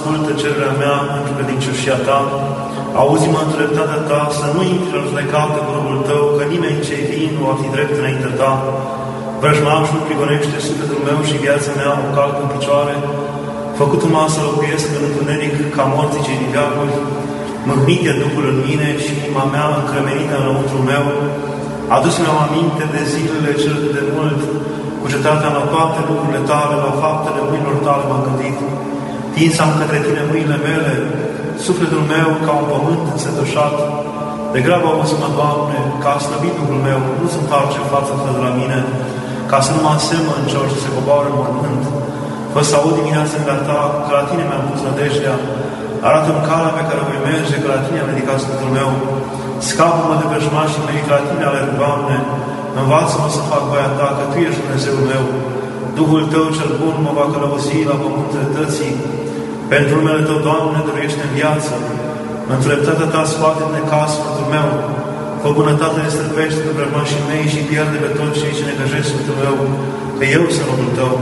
ascultă cererea mea pentru credincioșia ta, auzi-mă în dreptatea ta, să nu intri în judecată cu robul tău, că nimeni ce-i vin nu va fi drept înaintea ta. Vrăjmașul prigonește sufletul meu și viața mea o calcă în picioare, făcut-mă să locuiesc în întuneric ca morții cei din veacuri, mâhnit e Duhul în mine și inima mea încremenită înăuntru meu, adus-mi-am aminte de zilele cele de mult, cu cetatea la toate lucrurile tale, la faptele mâinilor tale m-am gândit. Tinsam către tine mâinile mele, sufletul meu ca un pământ însetușat. Degrabă auzi-mă, Doamne, ca a slăbit Duhul meu, nu-ți întoarce fața ta de la mine, ca să nu mă asemăn celor ce se coboară în mormânt. Fă să aud dimineața de la ta, că la tine mi-am pus nădejdea. Arată-mi calea pe care voi merge, că la tine am ridicat sufletul meu. Scapă-mă de vrăjmașii mei, că la tine alerg, Doamne. Învață-mă să fac voia ta, că tu ești Dumnezeul meu. Duhul tău cel bun mă va călăuzi la pământul dreptății. Pentru numele tău, Doamne, dăruiește în viață. În dreptatea ta scoate-mi necaz sfântul meu. Fă bunătate ne străpește pe vrăjmașii mei și pierde pe toți cei ce necăjesc sfântul meu, că eu sunt robul tău.